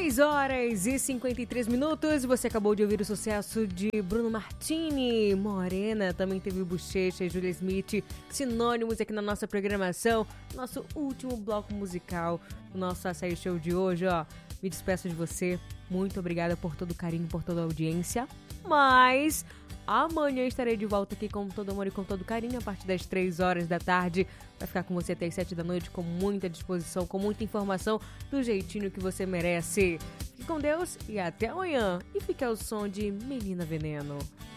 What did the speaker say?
6h53. Você acabou de ouvir o sucesso de Bruno Martini, Morena. Também teve Bochecha e Julia Smith, sinônimos aqui na nossa programação. Nosso último bloco musical, o nosso Açaí Show de hoje, ó. Me despeço de você. Muito obrigada por todo o carinho, por toda a audiência. Mas amanhã estarei de volta aqui com todo amor e com todo carinho a partir das 3h da tarde. Vai ficar com você até as 7 da noite com muita disposição, com muita informação do jeitinho que você merece. Fique com Deus e até amanhã. E fique ao som de Menina Veneno.